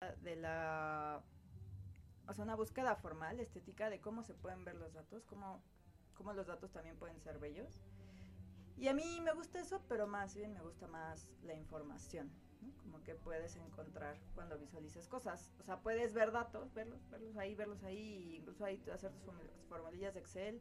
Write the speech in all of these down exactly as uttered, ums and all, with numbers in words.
de la, o sea, una búsqueda formal, estética, de cómo se pueden ver los datos, cómo, cómo los datos también pueden ser bellos. Y a mí me gusta eso, pero más bien me gusta más la información, ¿no? Como que puedes encontrar cuando visualizas cosas. O sea, puedes ver datos, verlos, verlos ahí, verlos ahí, incluso ahí hacer tus formulillas de Excel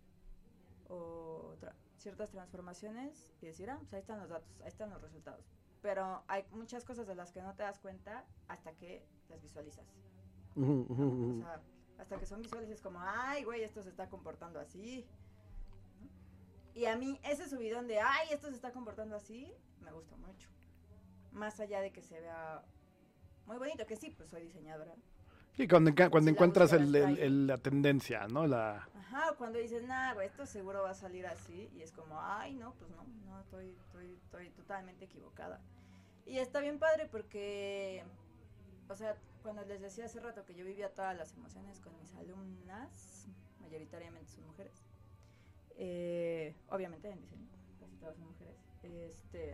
o tra- ciertas transformaciones y decir, ah, pues ahí están los datos, ahí están los resultados. Pero hay muchas cosas de las que no te das cuenta hasta que las visualizas, Uh, uh, ¿no? O uh. sea, hasta que son visuales es como, ay, güey, esto se está comportando así. Y a mí ese subidón de, ay, esto se está comportando así, me gusta mucho. Más allá de que se vea muy bonito, que sí, pues soy diseñadora. Sí, cuando, enca- cuando Si la encuentras búsqueda el, está el- ahí. el- la tendencia, ¿no? La... Ajá, cuando dices, nah, güey, esto seguro va a salir así. Y es como, ay, no, pues no, no, estoy, estoy, estoy totalmente equivocada. Y está bien padre porque, o sea, cuando les decía hace rato que yo vivía todas las emociones con mis alumnas, mayoritariamente son mujeres. Eh, obviamente en diseño, casi todas son mujeres. Este,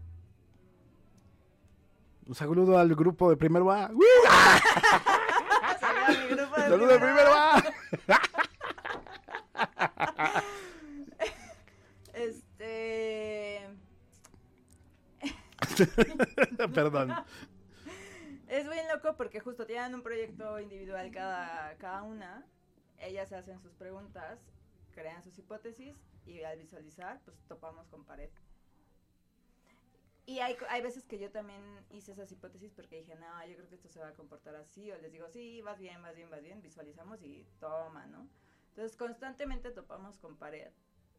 Un saludo al grupo de Primero A. ¡Woo! Saluda a mi grupo de ¡Saludo de Primero A! Este. Perdón. Es bien loco porque justo tienen un proyecto individual cada, cada una. Ellas se hacen sus preguntas, crean sus hipótesis y al visualizar, pues topamos con pared. Y hay, hay veces que yo también hice esas hipótesis porque dije, no, yo creo que esto se va a comportar así. O les digo, sí, vas bien, vas bien, vas bien. Visualizamos y toma, ¿no? Entonces constantemente topamos con pared.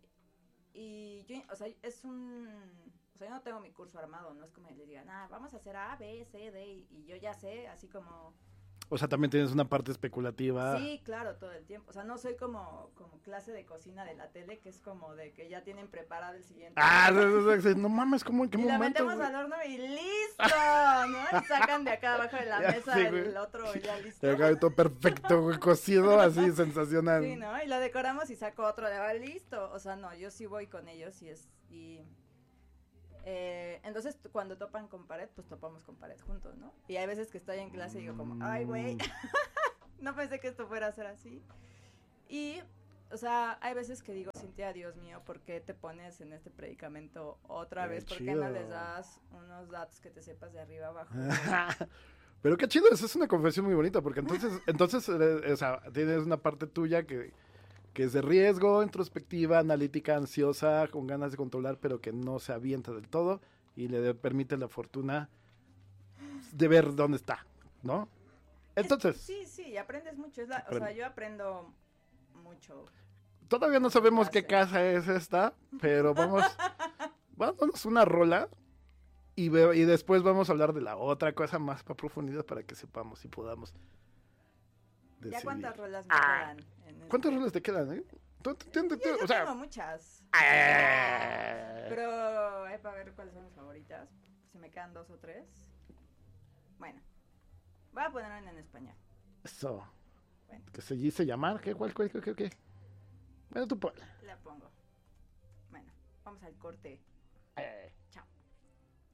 Y yo, o sea, es un... O sea, yo no tengo mi curso armado, no es como que les digan, ah, vamos a hacer A, B, C, D, y, y yo ya sé, así como... O sea, también tienes una parte especulativa. Sí, claro, todo el tiempo. O sea, no soy como, como clase de cocina de la tele, que es como de que ya tienen preparado el siguiente. Ah, no mames, ¿cómo en qué y momento? lo metemos güey? al horno y listo, ¿no? Y sacan de acá abajo de la Ya mesa sé, el güey. otro ya listo. Ya acabé todo perfecto, güey, cocido, así, sensacional. Sí, ¿no? Y lo decoramos y saco otro de va listo. O sea, no, yo sí voy con ellos y es... Y... Eh, entonces cuando topan con pared, pues topamos con pared juntos, ¿no? Y hay veces que estoy en clase y digo como, ay, güey, no pensé que esto fuera a ser así. Y, o sea, hay veces que digo, Cintia, Dios mío, ¿por qué te pones en este predicamento otra Qué vez? ¿Por qué chido. no les das unos datos que te sepas de arriba abajo? Pero qué chido, esa es una confesión muy bonita, porque entonces, entonces, eh, o sea, tienes una parte tuya que, que es de riesgo, introspectiva, analítica, ansiosa, con ganas de controlar, pero que no se avienta del todo y le de- permite la fortuna de ver dónde está, ¿no? Entonces, Es, sí, sí, aprendes mucho. Es la, o aprende. sea, yo aprendo mucho. Todavía no en sabemos qué clase. casa es esta, pero vamos, vámonos una rola y, ve- y después vamos a hablar de la otra cosa más para profundidad para que sepamos y podamos decidir. ¿Ya cuántas rolas me Ah, quedan? En ¿Cuántas este? rolas te quedan, eh? Tú- tú- tú- tú- Yo, yo o sea, tengo muchas. eh, Pero hay para ver cuáles son mis favoritas. Si me quedan dos o tres. Bueno, voy a poner una en español. eso. Bueno, Que se dice llamar, ¿qué? ¿Cuál, cuál, qué, qué, qué? Bueno, tú ponla. la pongo. Bueno, vamos al corte. Eh.